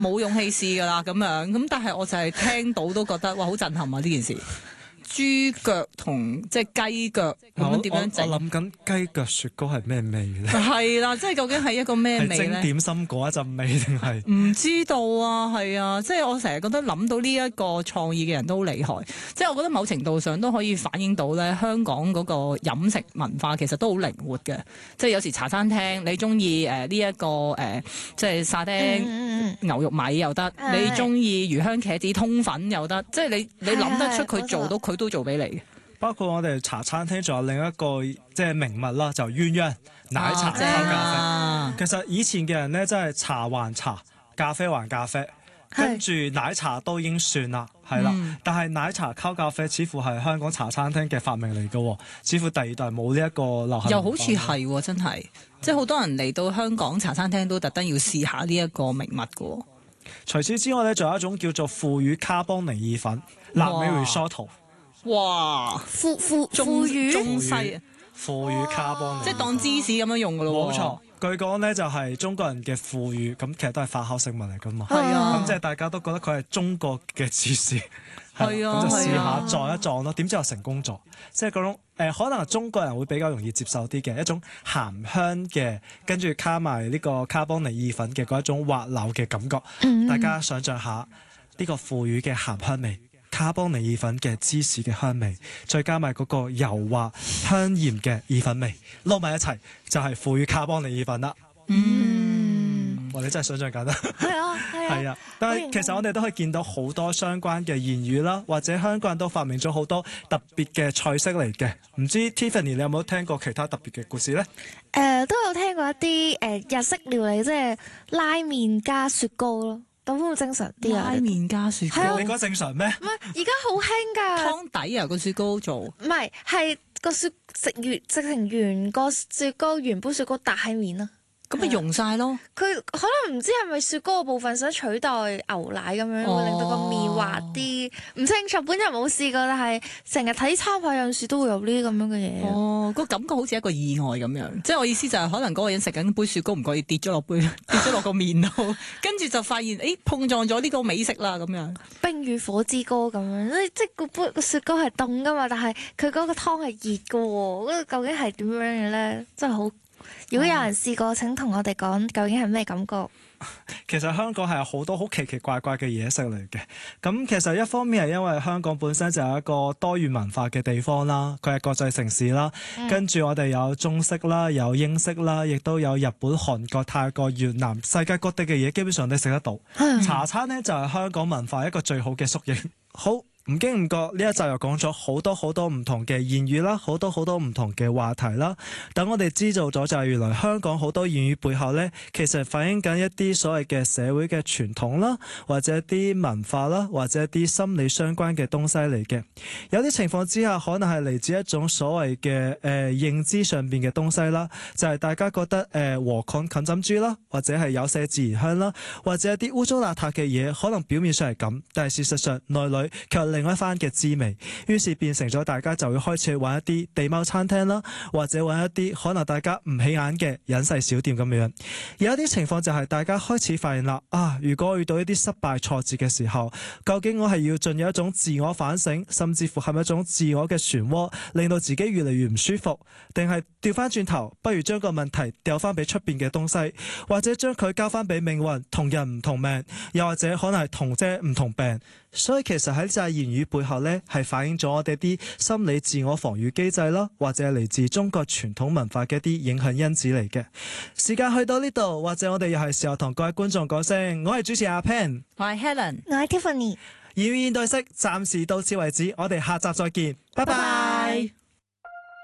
冇勇氣試㗎啦咁樣。咁但係我就係聽到都覺得哇好震撼啊呢件事。豬腳同即係雞腳咁樣點樣整？ 我諗緊雞腳雪糕係咩味咧？ 係啦，即係究竟係一個咩味咧？ 係蒸點心嗰一陣味定係？ 唔知道啊，係啊，即係我成日覺得諗到呢一個創意嘅人都好厲害，即係我覺得某程度上都可以反映到咧香港嗰個飲食文化其實都好靈活嘅，即係有時茶餐廳你中意呢一個即係沙丁牛肉米又得，你中意魚香茄子通粉又得，即係你諗得出佢做到佢都做俾你嘅。 包括我哋茶餐廳仲有另一個即係名物啦，就鴛鴦奶茶溝咖啡。其實以前嘅人咧，真係茶還茶，咖啡還咖啡，跟住奶茶都已經算啦，係啦。但係奶茶溝咖啡似乎係香港茶餐廳嘅發明嚟嘅，似乎第二代冇呢一個流行。 又好似係真係，即係好多人嚟到香港茶餐廳都特登要試下呢一個名物嘅。 除此之外咧，仲有一種叫做腐乳卡邦尼意粉，南美 risotto。 哇！腐乳中西啊！ 腐乳卡邦尼， 即係當芝士咁樣用噶咯。 冇錯，據講咧就係中國人嘅腐乳，咁其實都係發酵食物嚟噶嘛。 係啊， 咁即係大家都覺得佢係中國嘅芝士， 係啊， 咁就試下撞一撞咯。點知又成功咗，即係嗰種可能中國人會比較容易接受啲嘅一種鹹香嘅，跟住加埋呢個卡邦尼意粉嘅嗰一種滑溜嘅感覺。大家想像下呢個腐乳嘅鹹香味。卡邦尼意粉嘅芝士嘅香味，再加埋嗰個油滑香鹽嘅意粉味，撈埋一齊就係腐乳卡邦尼意粉啦。哇！你真係想像緊啦。係啊。但係其實我哋都可以見到好多相關嘅言語啦，或者香港人都發明咗好多特別嘅菜式嚟嘅。唔知 Tiffany 你有冇聽過其他特別嘅故事呢？ 都有聽過一啲日式料理，即係拉麵加雪糕咯。咁會正常啲啊！ 拉麵加雪糕， 你覺得正常咩？ 唔係，而家好興㗎。 湯底啊，個雪糕做。唔係，係個食成原個雪糕，原杯雪糕大麵啊！ 咁咪溶晒咯。 佢可能唔知係咪雪糕嘅部分想取代牛奶咁樣，會令到個麵滑啲。唔清楚，本人冇試過，但係成日睇餐牌有時都會有呢啲咁樣嘅嘢。 哦，個感覺好似一個意外咁樣。即係我意思就係可能嗰個人食緊杯雪糕唔覺意跌咗落個麵度，跟住就發現碰撞咗呢個美食啦咁樣。 冰與火之歌咁樣，即係個雪糕係凍㗎嘛，但係佢嗰個湯係熱㗎喎。嗰個究竟係點樣嘅咧？真係好〜如果有人試過，請同我哋講究竟係咩感覺？ 其實香港係有好多好奇奇怪怪嘅嘢食嚟嘅。咁其實一方面係因為香港本身就係一個多元文化嘅地方啦，佢係國際城市啦。跟住我哋有中式啦，有英式啦，亦都有日本、韓國、泰國、越南，世界各地嘅嘢基本上都食得到。茶餐呢，就係香港文化一個最好嘅縮影。好。唔經唔覺呢一集又講咗好多唔同嘅言語啦，好多唔同嘅話題啦。等我哋知道咗就係原來香港好多言語背後呢，其實反映緊一啲所謂嘅社會嘅傳統啦，或者一啲文化啦，或者一啲心理相關嘅東西嚟嘅。有啲情況之下可能係嚟自一種所謂嘅認知上邊嘅東西啦，就係大家覺得和抗近浸豬啦，或者係有麝自然香啦，或者一啲污糟邋遢嘅嘢，可能表面上係咁，但係事實上內裏卻另外一番嘅滋味，於是變成咗大家就會開始去揾一啲地踎餐廳啦，或者揾一啲可能大家唔起眼嘅隱世小店咁樣。有一啲情況就係大家開始發現啦，如果遇到一啲失敗挫折嘅時候，究竟我係要進入一種自我反省，甚至乎係咪一種自我嘅漩渦，令到自己越嚟越唔舒服，定係調翻轉頭，不如將個問題掉翻俾出邊嘅東西，或者將佢交翻俾命運，同人唔同命，又或者可能係同啫唔同病。所以其實喺就係言語背後呢，係反映咗我哋啲心理自我防禦機制啦，或者係嚟自中國傳統文化嘅一啲影響因子嚟嘅。時間去到呢度，或者我哋又係時候同各位觀眾講聲，我係主持阿 Pen， 我係 Helen， 我係 Tiffany。 言語現代式暫時到此為止，我哋下集再見，拜拜。